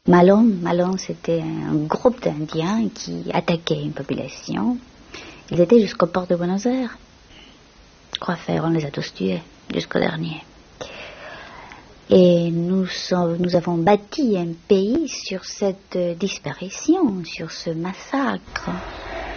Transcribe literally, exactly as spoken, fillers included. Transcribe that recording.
Malón, Malón, c'était un groupe d'Indiens qui attaquait une population. Ils étaient jusqu'au port de Buenos Aires. Quoi faire, on les a tous tués, jusqu'au dernier. Et nous, sommes, nous avons bâti un pays sur cette disparition, sur ce massacre.